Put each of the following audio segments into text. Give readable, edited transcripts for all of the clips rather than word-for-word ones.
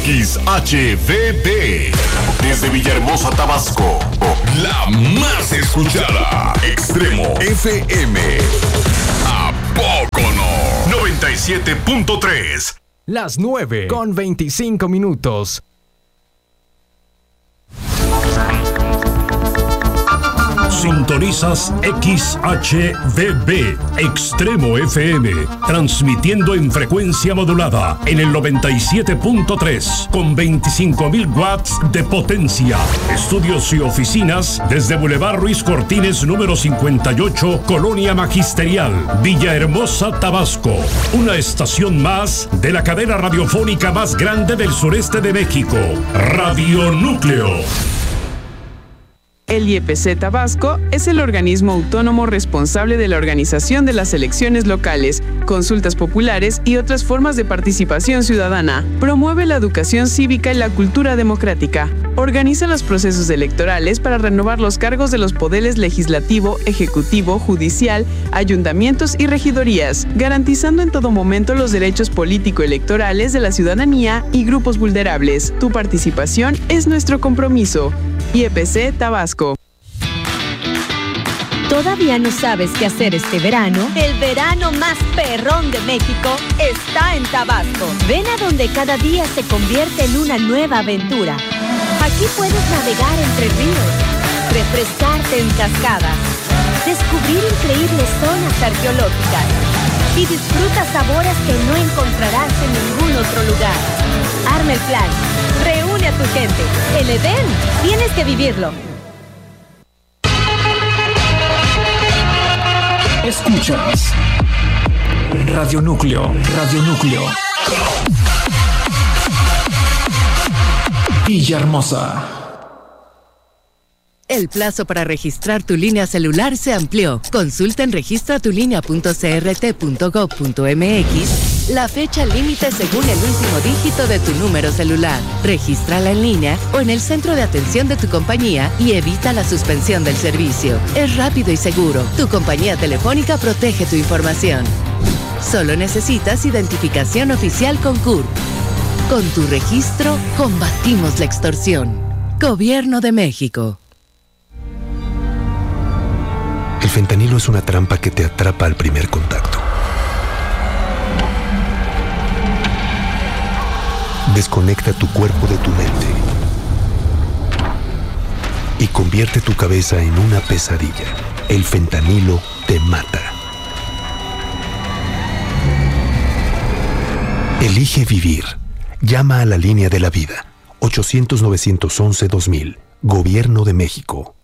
XHVB. Desde Villahermosa, Tabasco, la más escuchada. Extremo FM. ¿A poco no? 97.3. Las 9:25. Sintonizas XHVB, Extremo FM, transmitiendo en frecuencia modulada en el 97.3 con 25.000 watts de potencia. Estudios y oficinas desde Boulevard Ruiz Cortines número 58, Colonia Magisterial, Villahermosa, Tabasco. Una estación más de la cadena radiofónica más grande del sureste de México, Radio Núcleo. El IEPC Tabasco es el organismo autónomo responsable de la organización de las elecciones locales, consultas populares y otras formas de participación ciudadana. Promueve la educación cívica y la cultura democrática. Organiza los procesos electorales para renovar los cargos de los poderes legislativo, ejecutivo, judicial, ayuntamientos y regidorías, garantizando en todo momento los derechos político-electorales de la ciudadanía y grupos vulnerables. Tu participación es nuestro compromiso. IEPC Tabasco. ¿Todavía no sabes qué hacer este verano? El verano más perrón de México está en Tabasco. Ven a donde cada día se convierte en una nueva aventura. Aquí puedes navegar entre ríos, refrescarte en cascadas, descubrir increíbles zonas arqueológicas y disfruta sabores que no encontrarás en ningún otro lugar. Arma el plan. Reúne a tu gente. El Edén, tienes que vivirlo. Escuchas Radio Núcleo, Radio Núcleo. Villahermosa. El plazo para registrar tu línea celular se amplió. Consulta en registratulinea.crt.gov.mx la fecha límite según el último dígito de tu número celular. Regístrala en línea o en el centro de atención de tu compañía y evita la suspensión del servicio. Es rápido y seguro. Tu compañía telefónica protege tu información. Solo necesitas identificación oficial con CURP. Con tu registro, combatimos la extorsión. Gobierno de México. El fentanilo es una trampa que te atrapa al primer contacto. Desconecta tu cuerpo de tu mente y convierte tu cabeza en una pesadilla. El fentanilo te mata. Elige vivir. Llama a la línea de la vida. 800-911-2000. Gobierno de México.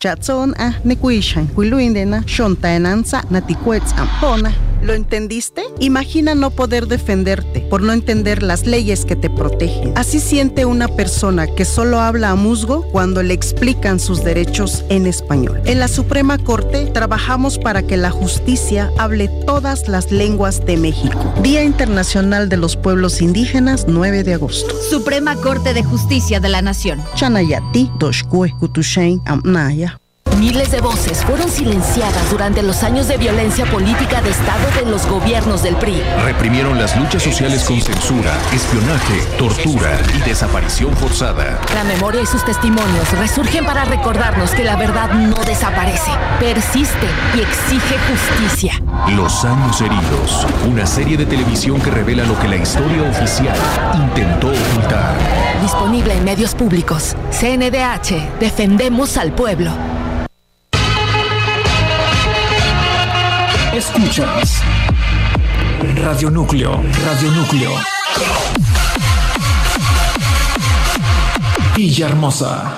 ¿Lo entendiste? Imagina no poder defenderte por no entender las leyes que te protegen. Así siente una persona que solo habla a musgo cuando le explican sus derechos en español. En la Suprema Corte trabajamos para que la justicia hable todas las lenguas de México. Día Internacional de los Pueblos Indígenas, 9 de agosto. Suprema Corte de Justicia de la Nación. Chanayati, Doshkue, Kutushain, Amnaya. Miles de voces fueron silenciadas durante los años de violencia política de Estado de los gobiernos del PRI. Reprimieron las luchas sociales con censura, espionaje, tortura y desaparición forzada. La memoria y sus testimonios resurgen para recordarnos que la verdad no desaparece, persiste y exige justicia. Los años heridos, una serie de televisión que revela lo que la historia oficial intentó ocultar. Disponible en medios públicos. CNDH, defendemos al pueblo. Escuchas Radio Núcleo, Radio Núcleo. Villahermosa.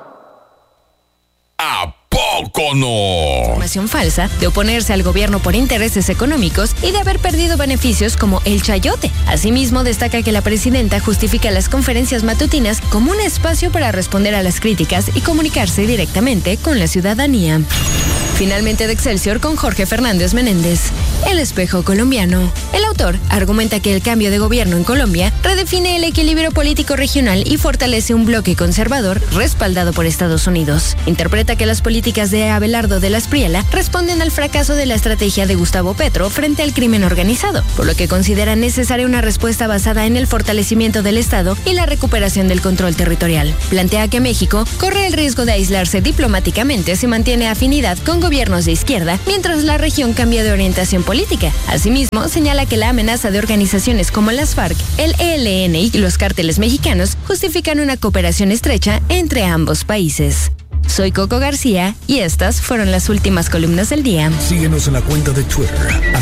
¿A poco no? Información falsa de oponerse al gobierno por intereses económicos y de haber perdido beneficios como el chayote. Asimismo, destaca que la presidenta justifica las conferencias matutinas como un espacio para responder a las críticas y comunicarse directamente con la ciudadanía. Finalmente de Excelsior con Jorge Fernández Menéndez. El espejo colombiano. El autor argumenta que el cambio de gobierno en Colombia redefine el equilibrio político regional y fortalece un bloque conservador respaldado por Estados Unidos. Interpreta que las políticas de Abel Abelardo de la Espriella responden al fracaso de la estrategia de Gustavo Petro frente al crimen organizado, por lo que considera necesaria una respuesta basada en el fortalecimiento del Estado y la recuperación del control territorial. Plantea que México corre el riesgo de aislarse diplomáticamente si mantiene afinidad con gobiernos de izquierda mientras la región cambia de orientación política. Asimismo, señala que la amenaza de organizaciones como las FARC, el ELN y los cárteles mexicanos justifican una cooperación estrecha entre ambos países. Soy Coco García y estas fueron las últimas columnas del día. Síguenos en la cuenta de Twitter,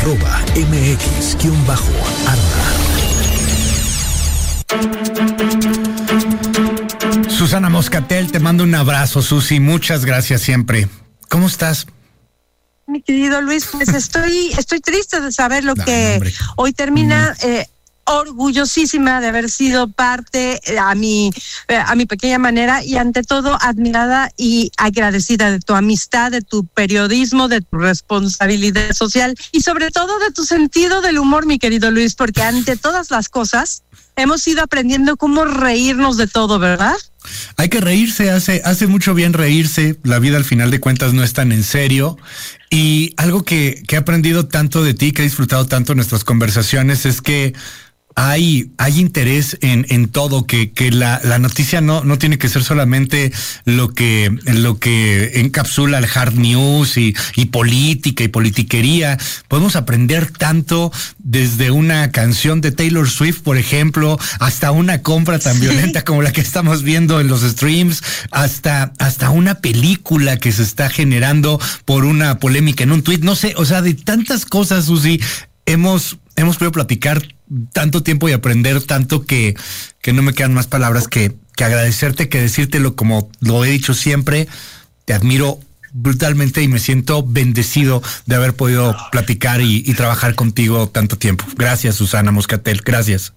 @MX_Arma. Susana Moscatel, te mando un abrazo, Susi, muchas gracias siempre. ¿Cómo estás? Mi querido Luis, pues estoy triste de saber lo que hoy termina. Orgullosísima de haber sido parte a mi pequeña manera y ante todo admirada y agradecida de tu amistad, de tu periodismo, de tu responsabilidad social y sobre todo de tu sentido del humor, mi querido Luis, porque ante todas las cosas hemos ido aprendiendo cómo reírnos de todo, ¿verdad? Hay que reírse, hace mucho bien reírse, la vida al final de cuentas no es tan en serio y algo que he aprendido tanto de ti, que he disfrutado tanto en nuestras conversaciones es que hay interés en todo, que la noticia no tiene que ser solamente lo que encapsula el hard news y política y politiquería. Podemos aprender tanto desde una canción de Taylor Swift, por ejemplo, hasta una compra tan violenta como la que estamos viendo en los streams, hasta una película que se está generando por una polémica en un tuit. No sé, o sea, de tantas cosas, Susi, hemos podido platicar tanto tiempo y aprender tanto que no me quedan más palabras que agradecerte, que decírtelo como lo he dicho siempre. Te admiro brutalmente y me siento bendecido de haber podido platicar y trabajar contigo tanto tiempo. Gracias, Susana Moscatel, gracias.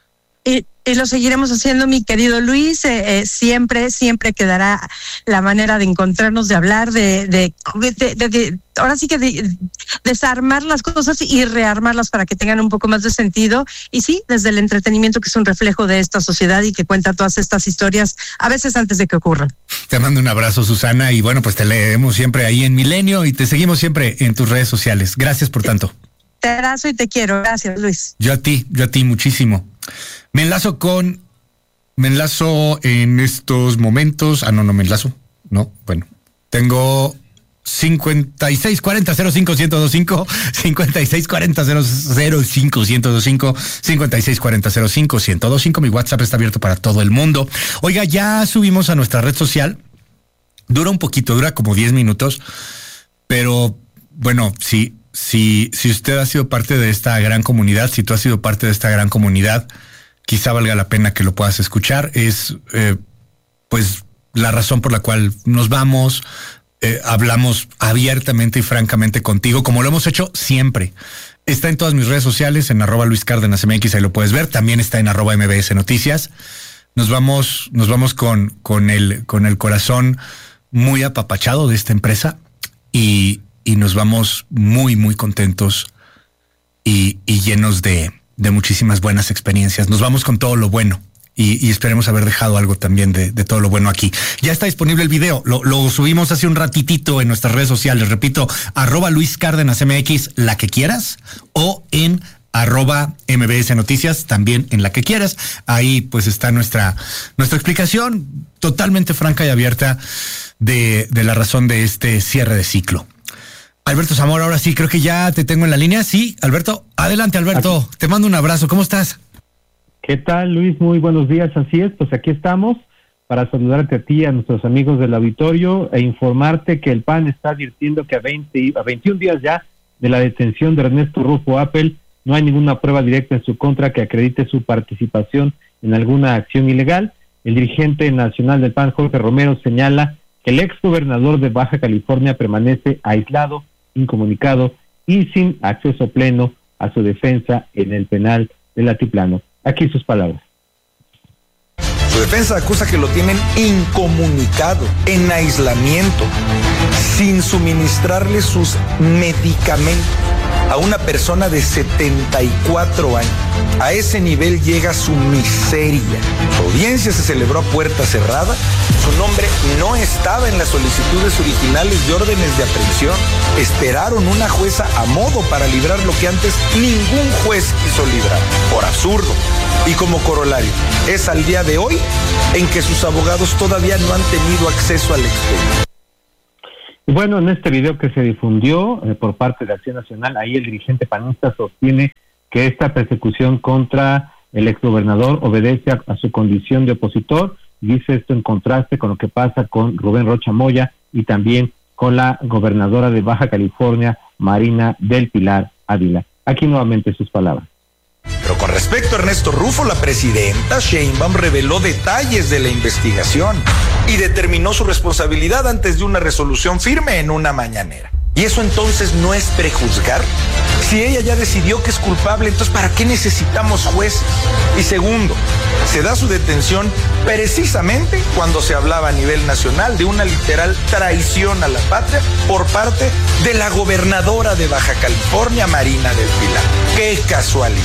Y lo seguiremos haciendo, mi querido Luis. Siempre quedará la manera de encontrarnos, de hablar, de ahora sí que de desarmar las cosas y rearmarlas para que tengan un poco más de sentido. Y sí, desde el entretenimiento, que es un reflejo de esta sociedad y que cuenta todas estas historias, a veces antes de que ocurran. Te mando un abrazo, Susana, y bueno, pues te leemos siempre ahí en Milenio y te seguimos siempre en tus redes sociales. Gracias por tanto. Te abrazo y te quiero. Gracias, Luis. Yo a ti muchísimo. Me enlazo en estos momentos. No me enlazo. No, bueno. Tengo 5640-05-1025, 5640-05-1025, 5640-05-1025. Mi WhatsApp está abierto para todo el mundo. Oiga, ya subimos a nuestra red social. Dura un poquito, dura como 10 minutos. Pero, bueno, Si usted ha sido parte de esta gran comunidad, si tú has sido parte de esta gran comunidad, quizá valga la pena que lo puedas escuchar. Es pues la razón por la cual nos vamos, hablamos abiertamente y francamente contigo, como lo hemos hecho siempre. Está en todas mis redes sociales, en @LuisCárdenasMX, ahí lo puedes ver. También está en @MBS Noticias. Nos vamos con el corazón muy apapachado de esta empresa y nos vamos muy, muy contentos y llenos de muchísimas buenas experiencias. Nos vamos con todo lo bueno y esperemos haber dejado algo también de todo lo bueno aquí. Ya está disponible el video, lo subimos hace un ratitito en nuestras redes sociales. Repito, @LuisCárdenasMX, la que quieras, o en @MBS Noticias, también en la que quieras. Ahí pues está nuestra explicación totalmente franca y abierta de la razón de este cierre de ciclo. Alberto Zamora, ahora sí, creo que ya te tengo en la línea. Sí, Alberto, adelante, Alberto. Te mando un abrazo. ¿Cómo estás? ¿Qué tal, Luis? Muy buenos días. Así es, pues aquí estamos para saludarte a ti, a nuestros amigos del auditorio e informarte que el PAN está advirtiendo que a 21 días ya de la detención de Ernesto Rufo Appel, no hay ninguna prueba directa en su contra que acredite su participación en alguna acción ilegal. El dirigente nacional del PAN, Jorge Romero, señala que el exgobernador de Baja California permanece aislado, incomunicado y sin acceso pleno a su defensa en el penal del Altiplano. Aquí sus palabras. Su defensa acusa que lo tienen incomunicado, en aislamiento, sin suministrarle sus medicamentos. a una persona de 74 años. A ese nivel llega su miseria. Su audiencia se celebró a puerta cerrada. Su nombre no estaba en las solicitudes originales de órdenes de aprehensión. Esperaron una jueza a modo para librar lo que antes ningún juez quiso librar, por absurdo. Y como corolario, es al día de hoy en que sus abogados todavía no han tenido acceso al expediente. Bueno, en este video que se difundió por parte de Acción Nacional, ahí el dirigente panista sostiene que esta persecución contra el exgobernador obedece a su condición de opositor. Dice esto en contraste con lo que pasa con Rubén Rocha Moya y también con la gobernadora de Baja California, Marina del Pilar Ávila. Aquí nuevamente sus palabras. Pero con respecto a Ernesto Rufo, la presidenta Sheinbaum reveló detalles de la investigación y determinó su responsabilidad antes de una resolución firme en una mañanera. ¿Y eso entonces no es prejuzgar? Si ella ya decidió que es culpable, entonces ¿para qué necesitamos jueces? Y segundo, se da su detención precisamente cuando se hablaba a nivel nacional de una literal traición a la patria por parte de la gobernadora de Baja California, Marina del Pilar. ¡Qué casualidad!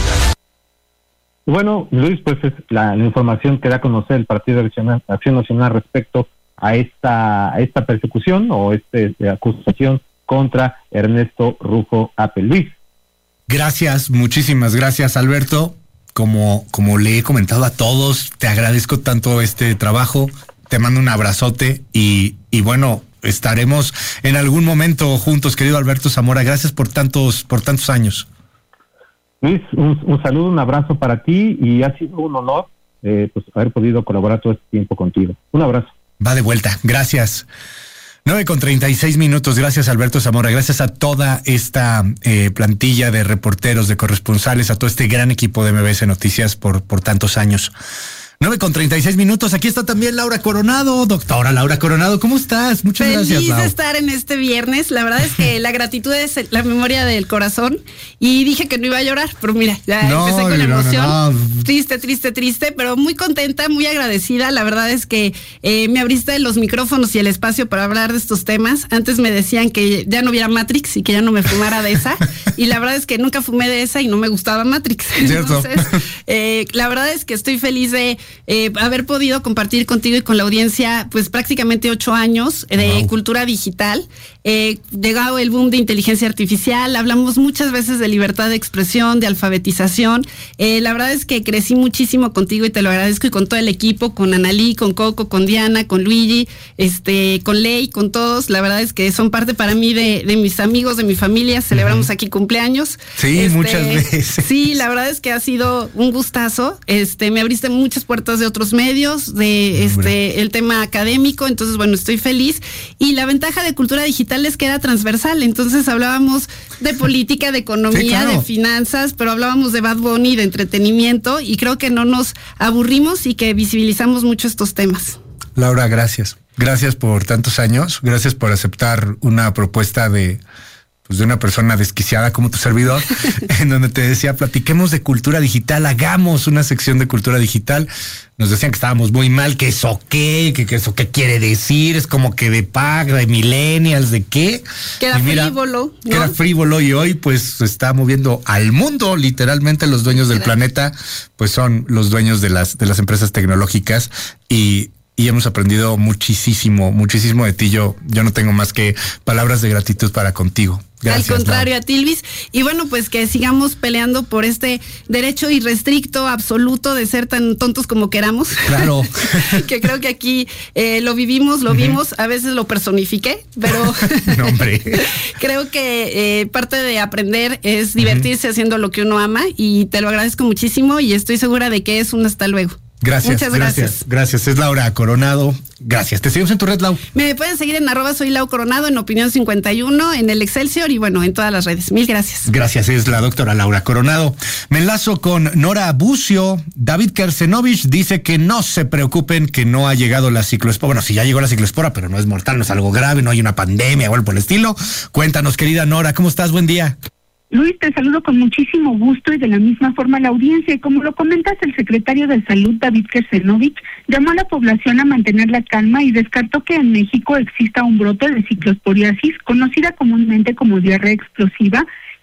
Bueno, Luis, pues es la información que da a conocer el Partido de Acción Nacional respecto a esta persecución o acusación contra Ernesto Rufo Appel. Luis. Gracias, muchísimas gracias, Alberto. Como le he comentado a todos, te agradezco tanto este trabajo, te mando un abrazote y bueno, estaremos en algún momento juntos, querido Alberto Zamora. Gracias por tantos años. Luis, un saludo, un abrazo para ti y ha sido un honor pues haber podido colaborar todo este tiempo contigo. Un abrazo. Va de vuelta, gracias. 9:36, gracias Alberto Zamora, gracias a toda esta plantilla de reporteros, de corresponsales, a todo este gran equipo de MBS Noticias por tantos años. 9:36, aquí está también Laura Coronado, doctora Laura Coronado, ¿cómo estás? Muchas gracias, Lau. Feliz de estar en este viernes, la verdad es que la gratitud es la memoria del corazón y dije que no iba a llorar, pero mira, ya empecé con la emoción, no. Triste, pero muy contenta, muy agradecida, la verdad es que me abriste los micrófonos y el espacio para hablar de estos temas. Antes me decían que ya no viera Matrix y que ya no me fumara de esa, y la verdad es que nunca fumé de esa y no me gustaba Matrix. ¿Cierto? Entonces, la verdad es que estoy feliz de haber podido compartir contigo y con la audiencia pues prácticamente 8 años de cultura digital. Llegado el boom de inteligencia artificial, hablamos muchas veces de libertad de expresión, de alfabetización. La verdad es que crecí muchísimo contigo y te lo agradezco, y con todo el equipo, con Analí, con Coco, con Diana, con Luigi, con Ley, con todos. La verdad es que son parte para mí de mis amigos, de mi familia. Celebramos aquí cumpleaños. Sí, muchas veces. Sí, la verdad es que ha sido un gustazo. Me abriste muchas puertas de otros medios, de el tema académico. Entonces, bueno, estoy feliz. Y la ventaja de cultura digital es que era transversal. Entonces hablábamos de política, de economía, sí, claro, de finanzas, pero hablábamos de Bad Bunny, de entretenimiento, y creo que no nos aburrimos y que visibilizamos mucho estos temas. Laura, gracias. Gracias por tantos años. Gracias por aceptar una propuesta de una persona desquiciada como tu servidor, en donde te decía, platiquemos de cultura digital, hagamos una sección de cultura digital. Nos decían que estábamos muy mal, que eso qué, que eso qué quiere decir, es como que de pack, de millennials, de qué. Que era frívolo, ¿no? Que era frívolo, y hoy pues se está moviendo al mundo, literalmente los dueños del planeta, pues son los dueños de las empresas tecnológicas, y hemos aprendido muchísimo de ti. Yo no tengo más que palabras de gratitud para contigo. Gracias, al contrario, a ti, Luis. Y bueno, pues que sigamos peleando por este derecho irrestricto, absoluto, de ser tan tontos como queramos. Claro. Que creo que aquí lo vivimos, lo vimos, a veces lo personifiqué, pero no, hombre. Creo que parte de aprender es divertirse haciendo lo que uno ama, y te lo agradezco muchísimo, y estoy segura de que es un hasta luego. Gracias. Muchas gracias. Gracias. Es Laura Coronado. Gracias. Te seguimos en tu red, Lau. Me pueden seguir en @soy Lau Coronado, en Opinión 51, en el Excelsior, y bueno, en todas las redes. Mil gracias. Gracias. Es la doctora Laura Coronado. Me enlazo con Nora Bucio. David Kersenovich dice que no se preocupen, que no ha llegado la cicloespora. Bueno, sí, ya llegó la cicloespora, pero no es mortal, no es algo grave, no hay una pandemia o algo por el estilo. Cuéntanos, querida Nora, ¿cómo estás? Buen día. Luis, te saludo con muchísimo gusto y de la misma forma a la audiencia. Y como lo comentas, el secretario de Salud, David Kersenovich, llamó a la población a mantener la calma y descartó que en México exista un brote de ciclosporiasis, conocida comúnmente como diarrea explosiva,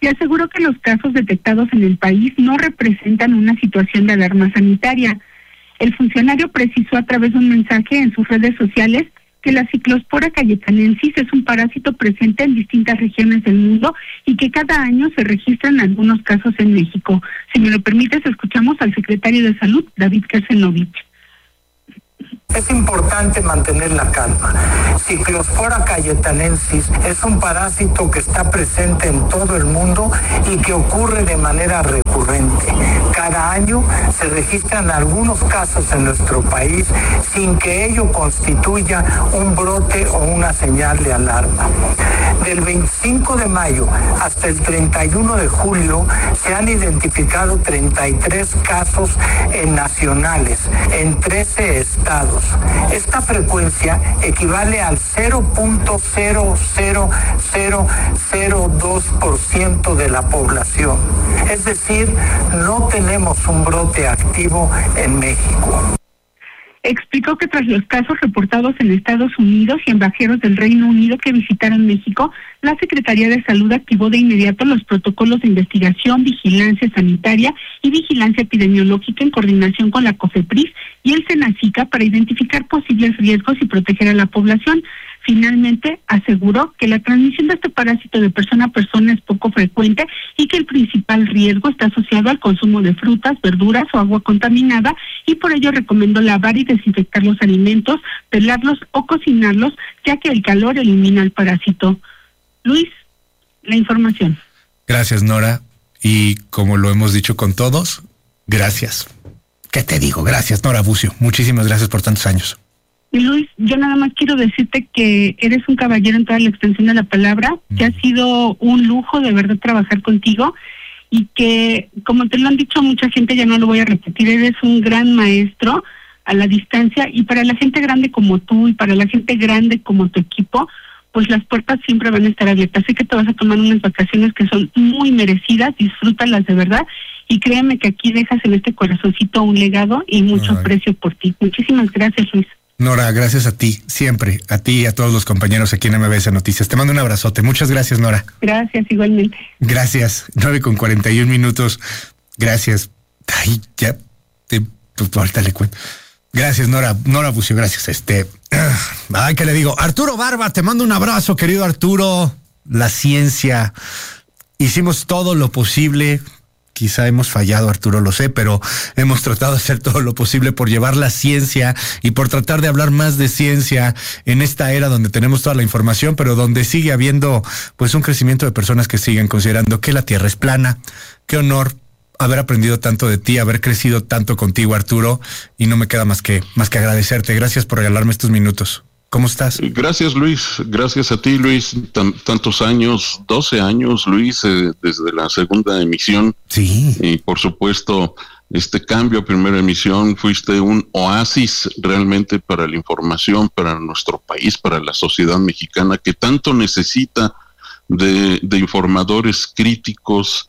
y aseguró que los casos detectados en el país no representan una situación de alarma sanitaria. El funcionario precisó a través de un mensaje en sus redes sociales que la Ciclospora cayetanensis es un parásito presente en distintas regiones del mundo y que cada año se registran algunos casos en México. Si me lo permites, escuchamos al secretario de Salud, David Kersenovich. Es importante mantener la calma. Ciclospora cayetanensis es un parásito que está presente en todo el mundo y que ocurre de manera recurrente. Cada año se registran algunos casos en nuestro país sin que ello constituya un brote o una señal de alarma. Del 25 de mayo hasta el 31 de julio se han identificado 33 casos nacionales en 13 estados. Esta frecuencia equivale al 0.00002% de la población. Es decir, no tenemos un brote activo en México. Explicó que tras los casos reportados en Estados Unidos y en viajeros del Reino Unido que visitaron México, la Secretaría de Salud activó de inmediato los protocolos de investigación, vigilancia sanitaria y vigilancia epidemiológica en coordinación con la COFEPRIS y el SENACICA para identificar posibles riesgos y proteger a la población. Finalmente, aseguró que la transmisión de este parásito de persona a persona es poco frecuente y que el principal riesgo está asociado al consumo de frutas, verduras o agua contaminada y por ello recomendó lavar y desinfectar los alimentos, pelarlos o cocinarlos, ya que el calor elimina el parásito. Luis, la información. Gracias, Nora. Y como lo hemos dicho con todos, gracias. ¿Qué te digo? Gracias, Nora Bucio. Muchísimas gracias por tantos años. Y Luis, yo nada más quiero decirte que eres un caballero en toda la extensión de la palabra, que ha sido un lujo de verdad trabajar contigo y que, como te lo han dicho mucha gente, ya no lo voy a repetir, eres un gran maestro a la distancia y para la gente grande como tú y para la gente grande como tu equipo, pues las puertas siempre van a estar abiertas. Sé que te vas a tomar unas vacaciones que son muy merecidas, disfrútalas de verdad y créeme que aquí dejas en este corazoncito un legado y mucho aprecio por ti. Muchísimas gracias, Luis. Nora, gracias a ti, siempre, a ti y a todos los compañeros aquí en MBS Noticias. Te mando un abrazote. Muchas gracias, Nora. Gracias, igualmente. Gracias. 9:41. Gracias. Ay, ya, ahorita le cuento. Gracias, Nora Bucio, gracias. Ay, ¿qué le digo? Arturo Barba, te mando un abrazo, querido Arturo. La ciencia. Hicimos todo lo posible. Quizá hemos fallado, Arturo, lo sé, pero hemos tratado de hacer todo lo posible por llevar la ciencia y por tratar de hablar más de ciencia en esta era donde tenemos toda la información, pero donde sigue habiendo pues un crecimiento de personas que siguen considerando que la Tierra es plana. Qué honor haber aprendido tanto de ti, haber crecido tanto contigo, Arturo, y no me queda más que agradecerte. Gracias por regalarme estos minutos. ¿Cómo estás? Gracias, Luis. Gracias a ti, Luis. Tantos años, 12 años, Luis, desde la segunda emisión. Sí. Y por supuesto, este cambio a primera emisión, fuiste un oasis realmente para la información, para nuestro país, para la sociedad mexicana, que tanto necesita de informadores críticos,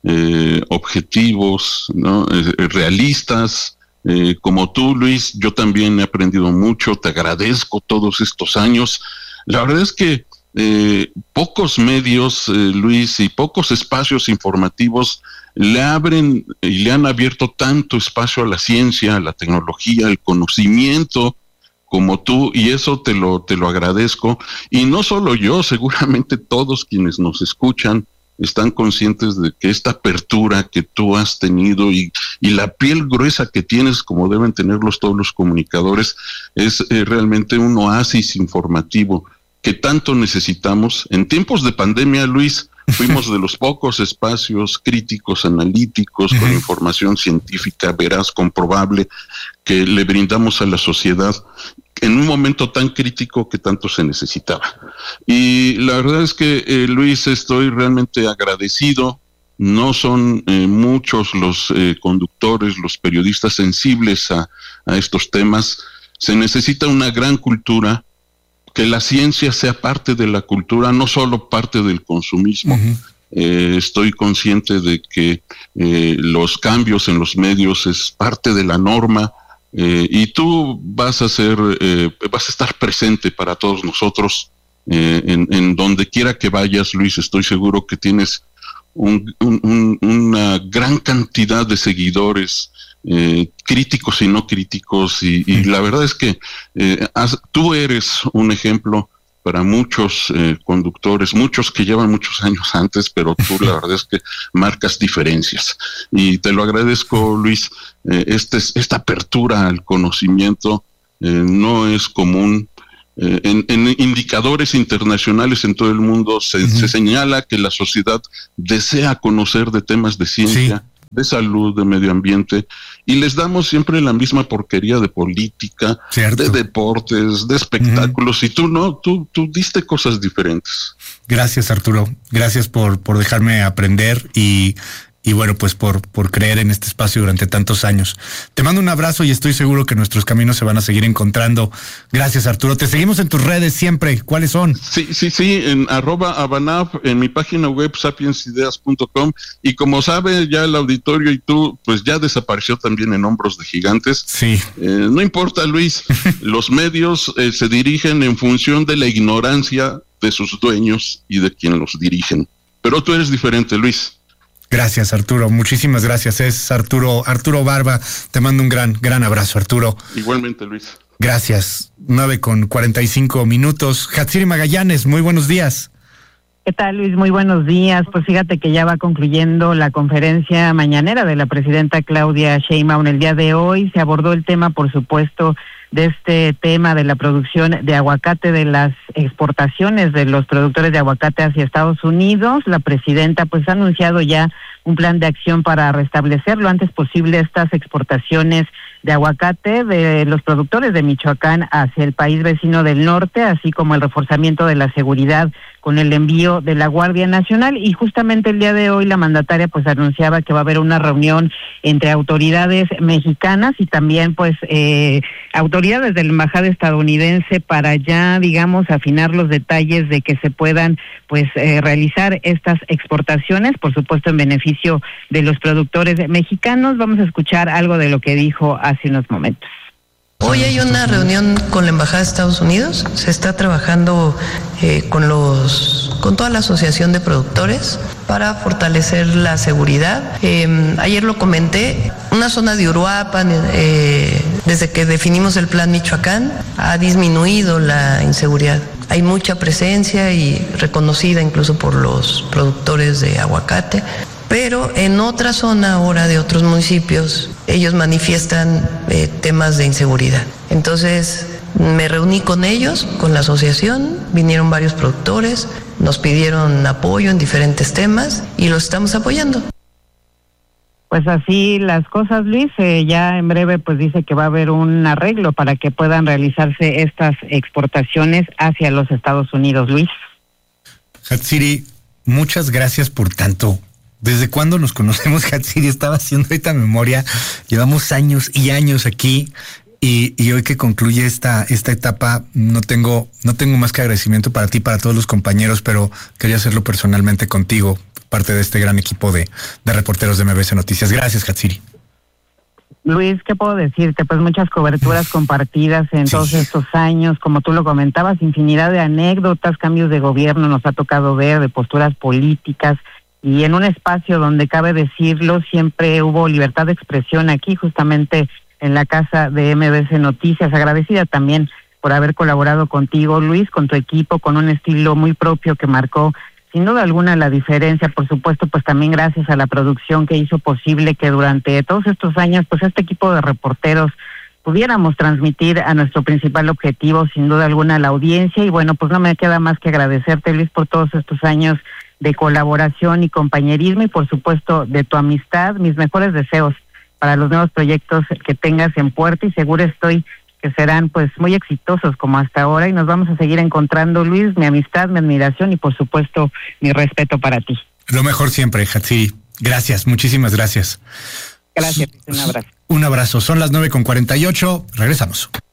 objetivos, ¿no? Realistas. Como tú, Luis, yo también he aprendido mucho, te agradezco todos estos años. La verdad es que pocos medios, Luis, y pocos espacios informativos le abren y le han abierto tanto espacio a la ciencia, a la tecnología, al conocimiento como tú, y eso te lo agradezco. Y no solo yo, seguramente todos quienes nos escuchan están conscientes de que esta apertura que tú has tenido y la piel gruesa que tienes, como deben tenerlos todos los comunicadores, es realmente un oasis informativo que tanto necesitamos. En tiempos de pandemia, Luis, fuimos de los pocos espacios críticos, analíticos, con información científica veraz, comprobable, que le brindamos a la sociedad en un momento tan crítico que tanto se necesitaba. Y la verdad es que, Luis, estoy realmente agradecido. No son muchos los conductores, los periodistas sensibles a estos temas. Se necesita una gran cultura, que la ciencia sea parte de la cultura, no solo parte del consumismo. Estoy consciente de que los cambios en los medios es parte de la norma, y tú vas a estar presente para todos nosotros en donde quiera que vayas, Luis. Estoy seguro que tienes una gran cantidad de seguidores, críticos y no críticos, y la verdad es que tú eres un ejemplo para muchos conductores, muchos que llevan muchos años antes, pero tú la verdad es que marcas diferencias. Y te lo agradezco, Luis. Esta apertura al conocimiento no es común. En indicadores internacionales en todo el mundo se señala que la sociedad desea conocer de temas de ciencia, de salud, de medio ambiente, y les damos siempre la misma porquería de política, de deportes, de espectáculos, y tú diste cosas diferentes. Gracias, Arturo. Gracias por dejarme aprender y bueno, pues por creer en este espacio durante tantos años. Te mando un abrazo y estoy seguro que nuestros caminos se van a seguir encontrando. Gracias, Arturo. Te seguimos en tus redes siempre. ¿Cuáles son? Sí, en @abanab, en mi página web sapiensideas.com, y como sabe ya el auditorio y tú, pues ya desapareció también en Hombros de Gigantes. Sí. No importa, Luis, los medios se dirigen en función de la ignorancia de sus dueños y de quien los dirigen. Pero tú eres diferente, Luis. Gracias, Arturo. Muchísimas gracias. Es Arturo Barba. Te mando un gran abrazo, Arturo. Igualmente, Luis. Gracias. 9:45. Hatsiri Magallanes, muy buenos días. ¿Qué tal, Luis? Muy buenos días. Pues fíjate que ya va concluyendo la conferencia mañanera de la presidenta Claudia Sheinbaum. El día de hoy se abordó el tema, por supuesto, de este tema de la producción de aguacate, de las exportaciones de los productores de aguacate hacia Estados Unidos. La presidenta pues ha anunciado ya un plan de acción para restablecer lo antes posible estas exportaciones de aguacate de los productores de Michoacán hacia el país vecino del norte, así como el reforzamiento de la seguridad con el envío de la Guardia Nacional. Y justamente el día de hoy la mandataria pues anunciaba que va a haber una reunión entre autoridades mexicanas y también pues autoridades de la embajada estadounidense para ya, digamos, afinar los detalles de que se puedan pues realizar estas exportaciones, por supuesto en beneficio de los productores mexicanos. Vamos a escuchar algo de lo que dijo hace unos momentos. Hoy hay una reunión con la Embajada de Estados Unidos. Se está trabajando con toda la asociación de productores para fortalecer la seguridad. Ayer lo comenté, una zona de Uruapan, desde que definimos el Plan Michoacán, ha disminuido la inseguridad. Hay mucha presencia y reconocida incluso por los productores de aguacate. Pero en otra zona ahora de otros municipios, ellos manifiestan temas de inseguridad. Entonces me reuní con ellos, con la asociación, vinieron varios productores, nos pidieron apoyo en diferentes temas y los estamos apoyando. Pues así las cosas, Luis. Ya en breve pues dice que va a haber un arreglo para que puedan realizarse estas exportaciones hacia los Estados Unidos, Luis. Hatsiri, muchas gracias por tanto. ¿Desde cuándo nos conocemos, Hatsiri? Estaba haciendo ahorita memoria. Llevamos años y años aquí y hoy que concluye esta etapa no tengo más que agradecimiento para ti, para todos los compañeros, pero quería hacerlo personalmente contigo, parte de este gran equipo de reporteros de MBS Noticias. Gracias, Hatsiri. Luis, ¿qué puedo decirte? Pues muchas coberturas compartidas en todos estos años, como tú lo comentabas, infinidad de anécdotas, cambios de gobierno nos ha tocado ver, de posturas políticas. Y en un espacio donde, cabe decirlo, siempre hubo libertad de expresión aquí, justamente en la casa de MBS Noticias. Agradecida también por haber colaborado contigo, Luis, con tu equipo, con un estilo muy propio que marcó sin duda alguna la diferencia. Por supuesto, pues también gracias a la producción que hizo posible que durante todos estos años, pues este equipo de reporteros pudiéramos transmitir a nuestro principal objetivo, sin duda alguna, la audiencia. Y bueno, pues no me queda más que agradecerte, Luis, por todos estos años de colaboración y compañerismo y por supuesto de tu amistad. Mis mejores deseos para los nuevos proyectos que tengas en puerta y seguro estoy que serán pues muy exitosos como hasta ahora y nos vamos a seguir encontrando, Luis. Mi amistad, mi admiración y por supuesto mi respeto para ti. Lo mejor siempre, Hatsiri. Gracias, muchísimas gracias. Gracias, un abrazo. Un abrazo. Son las 9:48. Regresamos.